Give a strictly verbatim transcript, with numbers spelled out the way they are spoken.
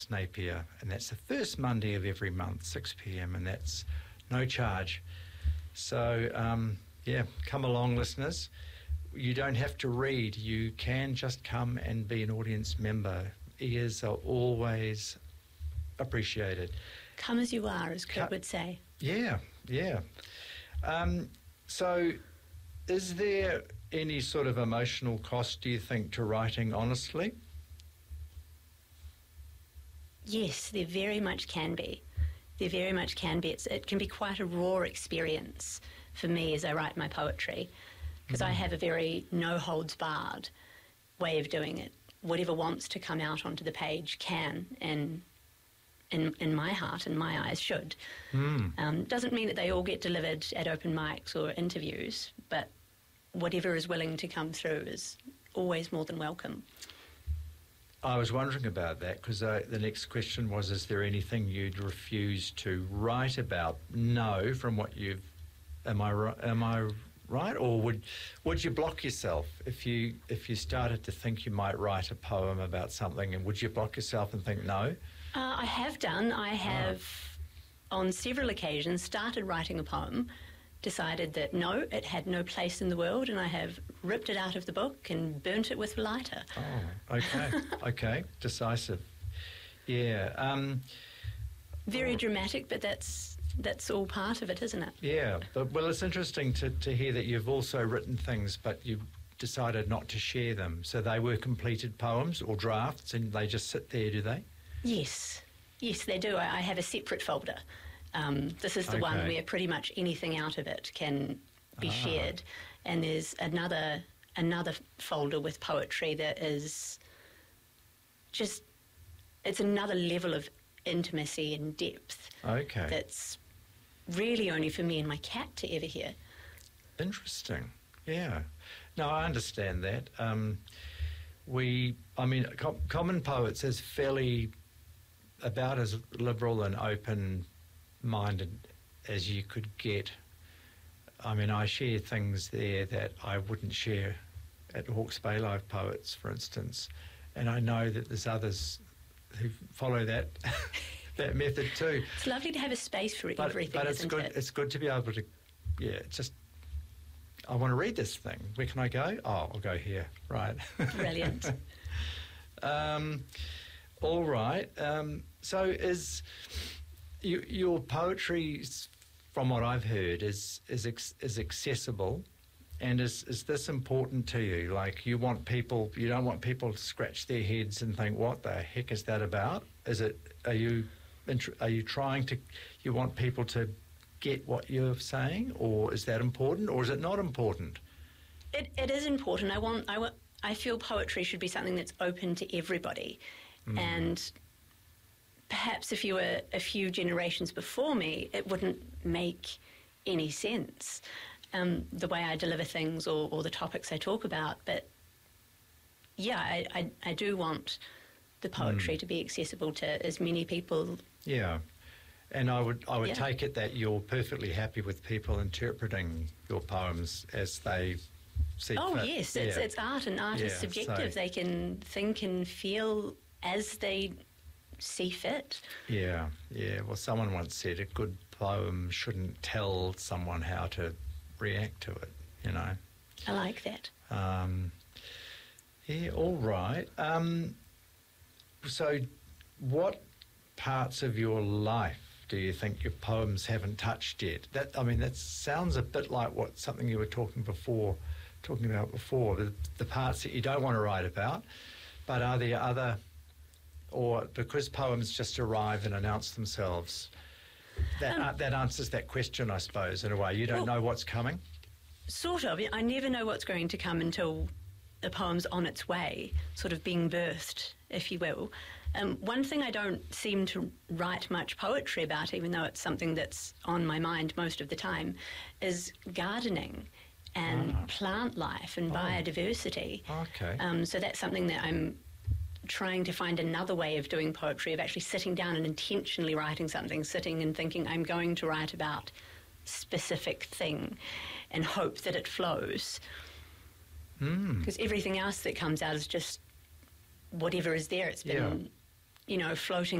Napier, and that's the first Monday of every month, six p.m, and that's no charge. So, um, yeah, come along, listeners. You don't have to read. You can just come and be an audience member. Ears are always appreciated. Come as you are, as Kurt Co- would say. Yeah, yeah. Um, so is there any sort of emotional cost, do you think, to writing honestly? Yes, there very much can be. There very much can be. It's, it can be quite a raw experience for me as I write my poetry, because mm. I have a very no-holds-barred way of doing it. Whatever wants to come out onto the page can, and in, in my heart and my eyes should. Mm. Um, doesn't mean that they all get delivered at open mics or interviews, but whatever is willing to come through is always more than welcome. I was wondering about that, because uh, the next question was, is there anything you'd refuse to write about? No, from what you've... Am I, am I right? Or would would you block yourself if you if you started to think you might write a poem about something, and would you block yourself and think no? Uh, I have done. I have, oh. on several occasions, started writing a poem, decided that no, it had no place in the world, and I have ripped it out of the book and burnt it with a lighter. Oh, okay, okay, decisive. Yeah. Um, Very dramatic, but that's that's all part of it, isn't it? Yeah, but well, it's interesting to, to hear that you've also written things, but you decided not to share them. So they were completed poems or drafts, and they just sit there, do they? Yes, yes, they do. I, I have a separate folder. Um, this is the okay. one where pretty much anything out of it can be ah. shared, and there's another another folder with poetry that is just, it's another level of intimacy and depth. Okay. That's really only for me and my cat to ever hear. Interesting. Yeah. No, I understand that. Um, we, I mean, Com- Common Poets is fairly about as liberal and open-minded as you could get. I mean, I share things there that I wouldn't share at Hawke's Bay Live Poets, for instance, and I know that there's others who follow that that method too. It's lovely to have a space for but, everything, but it's isn't good. it? It's good to be able to, yeah. It's just, I want to read this thing. Where can I go? Oh, I'll go here. Right. Brilliant. um, all right. Um, so is you, your poetry, from what I've heard, is is is accessible. And is is this important to you? Like, you want people, you don't want people to scratch their heads and think, what the heck is that about? Is it, are you, are you trying to, you want people to get what you're saying, or is that important, or is it not important? It it is important. I want, I want, I feel poetry should be something that's open to everybody. Mm. And perhaps if you were a few generations before me, it wouldn't make any sense. Um, the way I deliver things or, or the topics I talk about. But yeah, I, I, I do want the poetry mm. to be accessible to as many people. Yeah, and I would I would yeah. take it that you're perfectly happy with people interpreting your poems as they see Oh fit. yes, yeah. it's it's art, and art yeah, is subjective. So, they can think and feel as they see fit. Yeah, yeah. Well, someone once said a good poem shouldn't tell someone how to react to it, you know. I like that. Um, yeah, all right. Um, so what parts of your life do you think your poems haven't touched yet? That, I mean, that sounds a bit like what something you were talking before, talking about before, the, the parts that you don't want to write about, but are there other, or because poems just arrive and announce themselves, That um, uh, that answers that question, I suppose, in a way. You don't well, know what's coming? Sort of. I never know what's going to come until the poem's on its way, sort of being birthed, if you will. Um, one thing I don't seem to write much poetry about, even though it's something that's on my mind most of the time, is gardening and oh. plant life and oh. biodiversity. Okay. Um, so that's something that I'm trying to find another way of doing poetry, of actually sitting down and intentionally writing something, sitting and thinking, I'm going to write about specific thing and hope that it flows. Because mm. everything else that comes out is just whatever is there. It's been, yeah. you know, floating